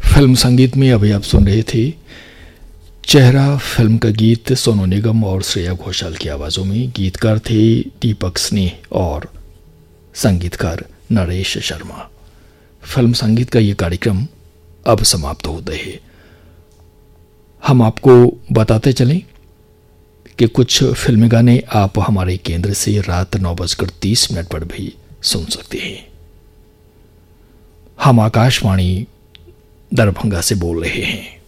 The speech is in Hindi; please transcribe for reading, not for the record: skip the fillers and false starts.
फिल्म संगीत में अभी आप सुन रहे थे चेहरा फिल्म का गीत सोनू निगम और श्रेया घोषाल की आवाज़ों में। गीतकार थे दीपक स्नेह और संगीतकार नरेश शर्मा। फिल्म संगीत का ये कार्यक्रम अब समाप्त होता है। हम आपको बताते चलें कि कुछ फिल्मी गाने आप हमारे केंद्र से रात 9:30 पर भी सुन सकते हैं। हम आकाशवाणी दरभंगा से बोल रहे हैं।